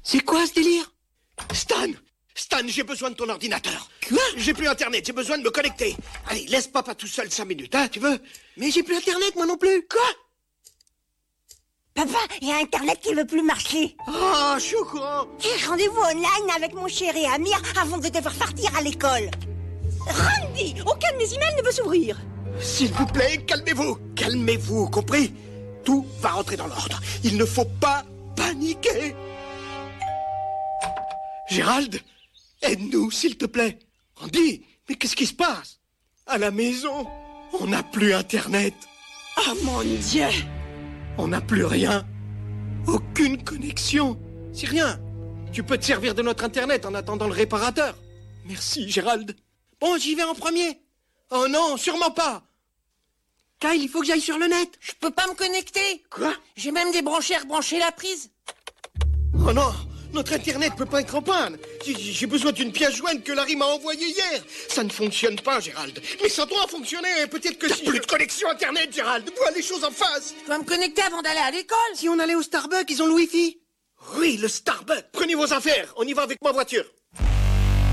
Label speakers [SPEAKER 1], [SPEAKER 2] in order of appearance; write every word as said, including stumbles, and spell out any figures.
[SPEAKER 1] C'est quoi ce délire?
[SPEAKER 2] Stan Stan, j'ai besoin de ton ordinateur.
[SPEAKER 1] Quoi?
[SPEAKER 2] J'ai plus internet, j'ai besoin de me connecter. Allez, laisse papa tout seul cinq minutes, hein, tu veux?
[SPEAKER 1] Mais j'ai plus internet, moi non plus.
[SPEAKER 2] Quoi?
[SPEAKER 3] Papa, il y a Internet qui veut plus marcher.
[SPEAKER 2] Oh, je suis au courant.
[SPEAKER 3] J'ai rendez-vous online avec mon chéri Amir avant de devoir partir à l'école.
[SPEAKER 4] Randy, aucun de mes emails ne veut s'ouvrir.
[SPEAKER 2] S'il vous plaît, calmez-vous. Calmez-vous, compris? Tout va rentrer dans l'ordre. Il ne faut pas paniquer. Gérald, aide-nous, s'il te plaît. Andy, mais qu'est-ce qui se passe? À la maison, on n'a plus Internet.
[SPEAKER 4] Oh mon Dieu!
[SPEAKER 2] On n'a plus rien. Aucune connexion. C'est rien. Tu peux te servir de notre Internet en attendant le réparateur. Merci, Gérald. Bon, j'y vais en premier. Oh non, sûrement pas.
[SPEAKER 1] Kyle, il faut que j'aille sur le net.
[SPEAKER 5] Je peux pas me connecter.
[SPEAKER 2] Quoi?
[SPEAKER 5] J'ai même débranché et rebranché la prise.
[SPEAKER 2] Oh non, notre Internet peut pas être en panne. J'ai- J'ai besoin d'une pièce jointe que Larry m'a envoyée hier. Ça ne fonctionne pas, Gérald. Mais ça doit fonctionner. Peut-être que si... plus de connexion Internet, Gérald. Vois les choses en face.
[SPEAKER 5] Je dois me connecter avant d'aller à l'école.
[SPEAKER 1] Si on allait au Starbucks, ils ont le Wi-Fi.
[SPEAKER 2] Oui, le Starbucks. Prenez vos affaires. On y va avec ma voiture.